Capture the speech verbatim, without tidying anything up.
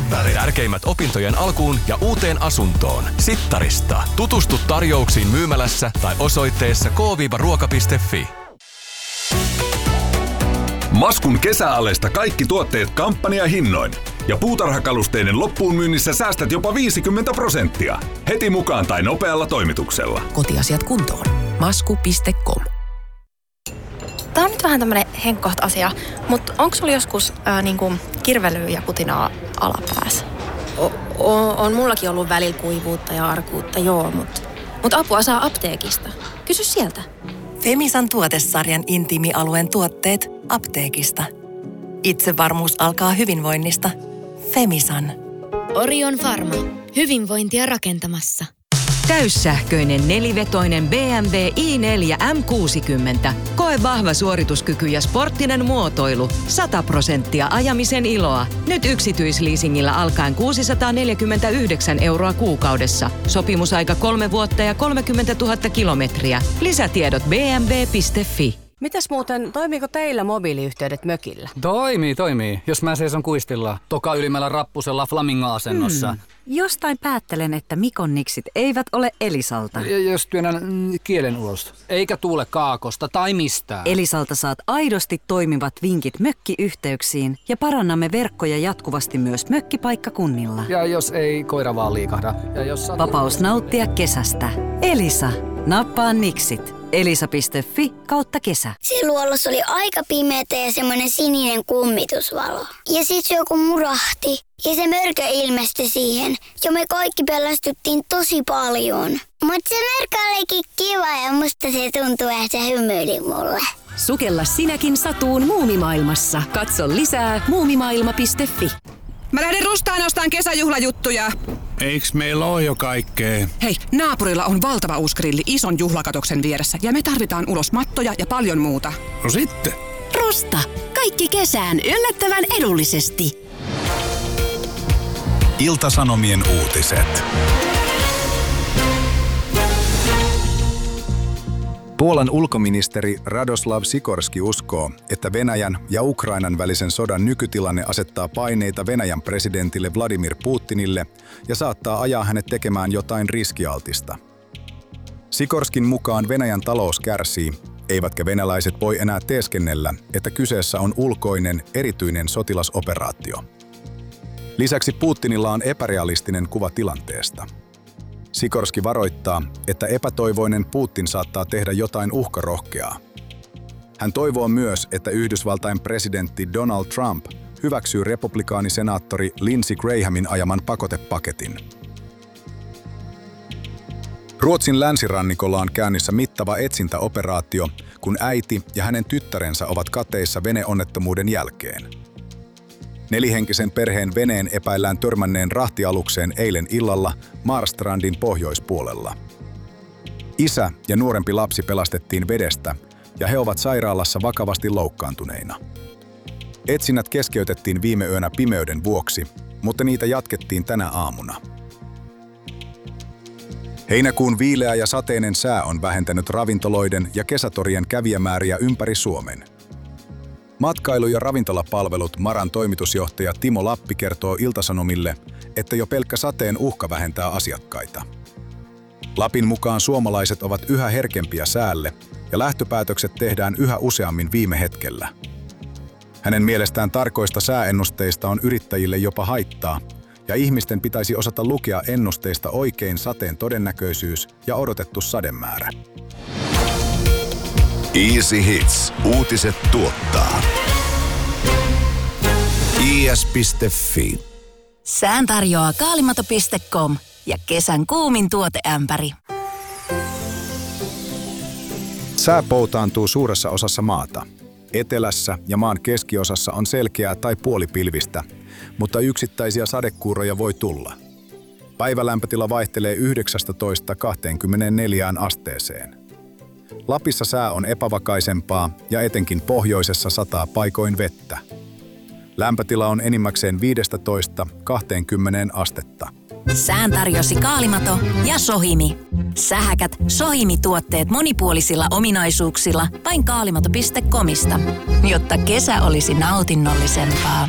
Sittari. Tärkeimmät opintojen alkuun ja uuteen asuntoon. Sittarista. Tutustu tarjouksiin myymälässä tai osoitteessa k ruoka piste fi. Maskun kesäalesta kaikki tuotteet kampanjahinnoin. Ja puutarhakalusteiden loppuun myynnissä säästät jopa viisikymmentä prosenttia. Heti mukaan tai nopealla toimituksella. Kotiasiat kuntoon. masku piste com. Tää on nyt vähän tämmönen henkkoht asia, mutta onko sulla joskus ää, niinku kirvelyä ja kutinaa alapäässä? O- o- on mullakin ollut välillä kuivuutta ja arkuutta, joo, mutta mut apua saa apteekista. Kysy sieltä. Femisan tuotesarjan intiimialueen tuotteet apteekista. Itsevarmuus alkaa hyvinvoinnista. Femisan. Orion Pharma. Hyvinvointia rakentamassa. Täyssähköinen nelivetoinen B M W i neljä M kuusikymmentä. Koe vahva suorituskyky ja sporttinen muotoilu. sata prosenttia ajamisen iloa. Nyt yksityisleasingillä alkaen kuusisataaneljäkymmentäyhdeksän euroa kuukaudessa. Sopimusaika kolme vuotta ja kolmekymmentätuhatta kilometriä. Lisätiedot b m w piste f i. Mitäs muuten, toimiiko teillä mobiiliyhteydet mökillä? Toimii, toimii. Jos mä seison kuistilla, toka ylimmällä rappusella flamingo-asennossa. Hmm. Jostain päättelen, että Mikon niksit eivät ole Elisalta. Ja jos työnnän mm, kielen ulos. Eikä tuule kaakosta tai mistään. Elisalta saat aidosti toimivat vinkit mökkiyhteyksiin ja parannamme verkkoja jatkuvasti myös mökkipaikkakunnilla. Ja jos ei koira vaan liikahda. Ja jos satu... Vapaus nauttia kesästä. Elisa. Nappaa niksit. elisa piste fi kautta kesä. Se luolos oli aika pimeätä ja semmoinen sininen kummitusvalo. Ja sit joku murahti ja se mörkö ilmestyi siihen. Ja me kaikki pelästyttiin tosi paljon. Mut se mörkö olikin kiva ja musta se tuntui, että se hymyili mulle. Sukella sinäkin satuun muumimaailmassa. Katso lisää muumimaailma piste fi. Mä lähden Rustaan ostaan kesäjuhlajuttuja. Eiks meillä oo jo kaikkea? Hei, naapurilla on valtava uusi grilli ison juhlakatoksen vieressä ja me tarvitaan ulos mattoja ja paljon muuta. No sitten. Rusta. Kaikki kesään yllättävän edullisesti. Ilta-Sanomien uutiset. Puolan ulkoministeri Radoslav Sikorski uskoo, että Venäjän ja Ukrainan välisen sodan nykytilanne asettaa paineita Venäjän presidentille Vladimir Putinille ja saattaa ajaa hänet tekemään jotain riskialtista. Sikorskin mukaan Venäjän talous kärsii, eivätkä venäläiset voi enää teeskennellä, että kyseessä on ulkoinen, erityinen sotilasoperaatio. Lisäksi Putinilla on epärealistinen kuva tilanteesta. Sikorski varoittaa, että epätoivoinen Putin saattaa tehdä jotain uhkarohkeaa. Hän toivoo myös, että Yhdysvaltain presidentti Donald Trump hyväksyy republikaanisenaattori Lindsey Grahamin ajaman pakotepaketin. Ruotsin länsirannikolla on käynnissä mittava etsintäoperaatio, kun äiti ja hänen tyttärensä ovat kateissa veneonnettomuuden jälkeen. Nelihenkisen perheen veneen epäillään törmänneen rahtialukseen eilen illalla Marstrandin pohjoispuolella. Isä ja nuorempi lapsi pelastettiin vedestä ja he ovat sairaalassa vakavasti loukkaantuneina. Etsinnät keskeytettiin viime yönä pimeyden vuoksi, mutta niitä jatkettiin tänä aamuna. Heinäkuun viileä ja sateinen sää on vähentänyt ravintoloiden ja kesätorien kävijämääriä ympäri Suomen. Matkailu- ja ravintolapalvelut Maran toimitusjohtaja Timo Lappi kertoo Ilta-Sanomille, että jo pelkkä sateen uhka vähentää asiakkaita. Lapin mukaan suomalaiset ovat yhä herkempiä säälle ja lähtöpäätökset tehdään yhä useammin viime hetkellä. Hänen mielestään tarkoista sääennusteista on yrittäjille jopa haittaa, ja ihmisten pitäisi osata lukea ennusteista oikein sateen todennäköisyys ja odotettu sademäärä. Easy Hits. Uutiset tuottaa. i s piste f i. Sään tarjoaa kaalimato piste com ja kesän kuumin tuoteämpäri. Sää poutaantuu suuressa osassa maata. Etelässä ja maan keskiosassa on selkeää tai puolipilvistä, mutta yksittäisiä sadekuuroja voi tulla. Päivälämpötila vaihtelee yhdeksästätoista kahteenkymmeneenneljään asteeseen. Lapissa sää on epävakaisempaa ja etenkin pohjoisessa sataa paikoin vettä. Lämpötila on enimmäkseen viidestätoista kahteenkymmeneen astetta. Sään tarjosi Kaalimato ja Sohimi. Sähäkät Sohimi-tuotteet monipuolisilla ominaisuuksilla vain kaalimato piste comista, jotta kesä olisi nautinnollisempaa.